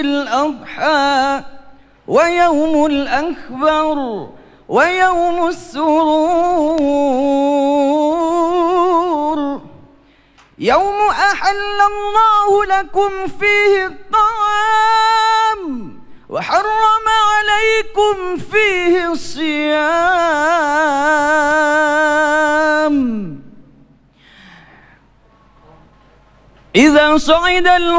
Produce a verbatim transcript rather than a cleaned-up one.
الأضحى ويوم الأكبر ويوم السرور، يوم أحل الله لكم فيه الطعام وحرم عليكم فيه الصيام. إذا صعد